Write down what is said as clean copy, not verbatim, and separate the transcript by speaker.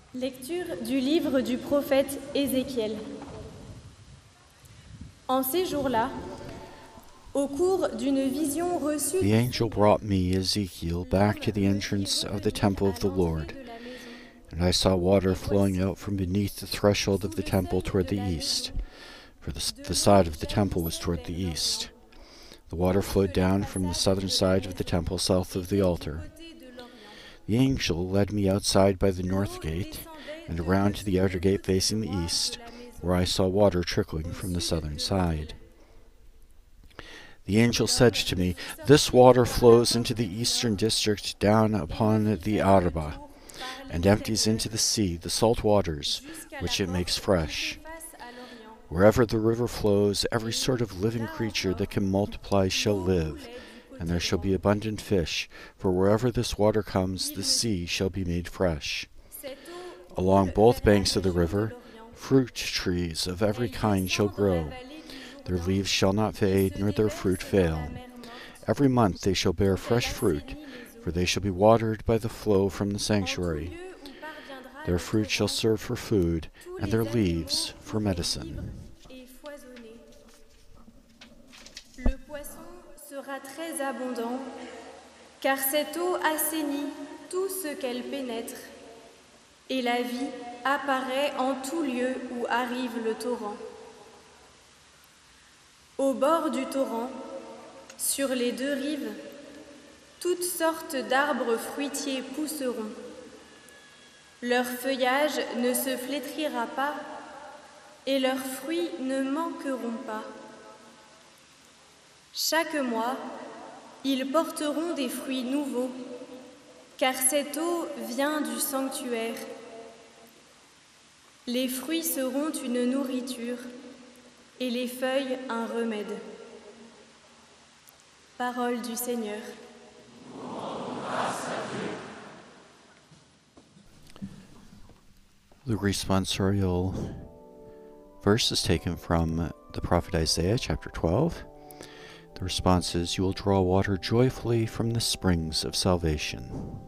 Speaker 1: Lecture du livre du prophète Ézéchiel. En ces jours-là, au cours d'une vision reçue,
Speaker 2: The angel brought me, Ezekiel, back to the entrance of the temple of the Lord, and I saw water flowing out from beneath the threshold of the temple toward the east, for the side of the temple was toward the east. The water flowed down from the southern side of the temple south of the altar. The angel led me outside by the north gate and around to the outer gate facing the east, where I saw water trickling from the southern side. The angel said to me, "This water flows into the eastern district down upon the Araba, and empties into the sea the salt waters, which it makes fresh. Wherever the river flows, every sort of living creature that can multiply shall live, and there shall be abundant fish, for wherever this water comes, the sea shall be made fresh. Along both banks of the river, fruit trees of every kind shall grow. Their leaves shall not fade, nor their fruit fail. Every month they shall bear fresh fruit, for they shall be watered by the flow from the sanctuary. Their fruit shall serve for food, and their leaves for medicine."
Speaker 1: Le poisson sera très abondant, car cette eau assainit tout ce qu'elle pénètre, et la vie apparaît en tout lieu où arrive le torrent. Au bord du torrent, sur les deux rives, toutes sortes d'arbres fruitiers pousseront. Leur feuillage ne se flétrira pas, et leurs fruits ne manqueront pas. Chaque mois, ils porteront des fruits nouveaux, car cette eau vient du sanctuaire. Les fruits seront une nourriture, et les feuilles un remède. Parole du Seigneur.
Speaker 2: The responsorial verse is taken from the prophet Isaiah, chapter 12. The response is, "You will draw water joyfully from the springs of salvation."